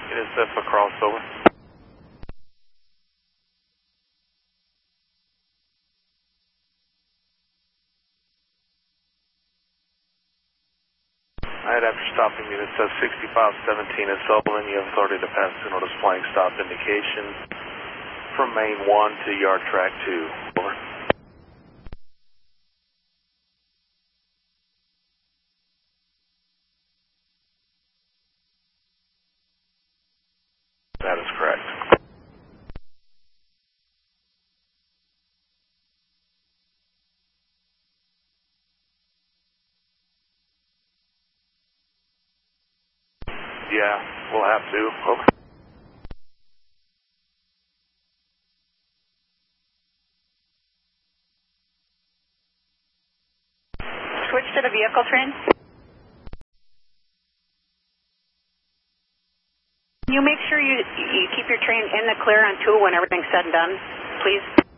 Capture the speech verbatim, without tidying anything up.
Unit seven for crossover. Alright, after stopping Unit seven sixty-five seventeen at Sullivan, you have authority to pass the notice flying stop indication from main one to yard track two. Over. That is correct. Yeah, we'll have to. Over. Switch to the vehicle train. Can you make sure you, you keep your train in the clear on two when everything's said and done, please?